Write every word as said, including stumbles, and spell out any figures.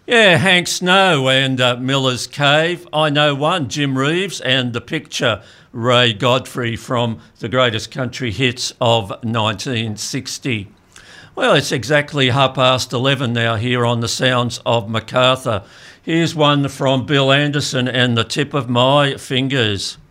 Yeah, Hank Snow and uh, Miller's Cave. I know one, Jim Reeves, and the picture, Ray Godfrey from the greatest country hits of nineteen sixty. Well, it's exactly half past eleven now here on the Sounds of Macarthur. Here's one from Bill Anderson and The Tip of My Fingers.